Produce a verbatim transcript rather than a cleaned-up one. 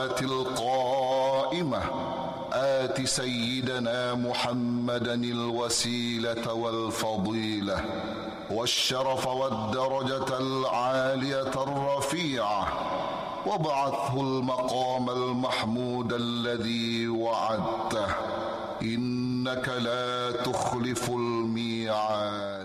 الصلاة القائمة آت سيدنا محمدا الوسيلة والفضيلة والشرف والدرجة العالية الرفيعة وابعثه المقام المحمود الذي وعدته إنك لا تخلف الميعاد.